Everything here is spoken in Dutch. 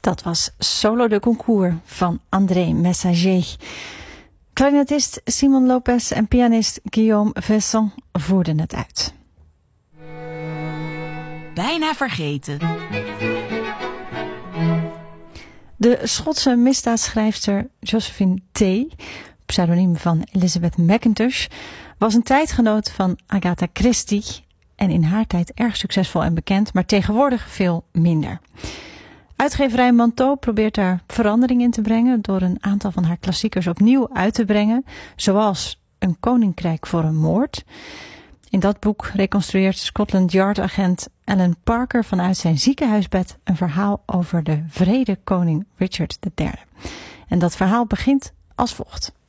Dat was Solo de Concours van André Messager. Clarinetist Simon Lopez en pianist Guillaume Vesson voerden het uit. Bijna vergeten. De Schotse misdaadschrijfster Josephine T., pseudoniem van Elizabeth Mackintosh, was een tijdgenoot van Agatha Christie en in haar tijd erg succesvol en bekend, maar tegenwoordig veel minder. Uitgeverij Manteau probeert daar verandering in te brengen door een aantal van haar klassiekers opnieuw uit te brengen, zoals Een koninkrijk voor een moord. In dat boek reconstrueert Scotland Yard-agent Alan Parker vanuit zijn ziekenhuisbed een verhaal over de wrede koning Richard III. En dat verhaal begint als volgt.